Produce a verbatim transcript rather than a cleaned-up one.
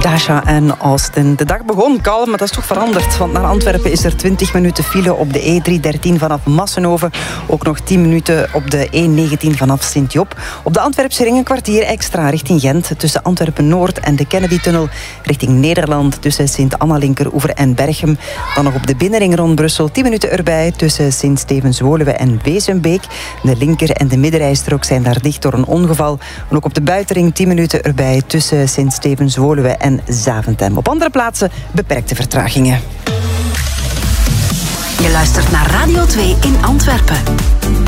Dasha en Austin. De dag begon kalm, maar dat is toch veranderd. Want naar Antwerpen is er twintig minuten file op de E driehonderddertien vanaf Massenhoven. Ook nog tien minuten op de E negentien vanaf Sint-Job. Op de Antwerpse ring een kwartier extra richting Gent. Tussen Antwerpen-Noord en de Kennedy-tunnel richting Nederland. Tussen Sint-Anna-Linkeroever en Berchem. Dan nog op de binnenring rond Brussel. tien minuten erbij tussen Sint-Stevens-Woluwe en Wezenbeek. De linker- en de middenrijstrook zijn daar dicht door een ongeval. En ook op de buitenring tien minuten erbij tussen Sint-Stevens-Woluwe en Zaventem. Op andere plaatsen beperkte vertragingen. Je luistert naar Radio twee in Antwerpen.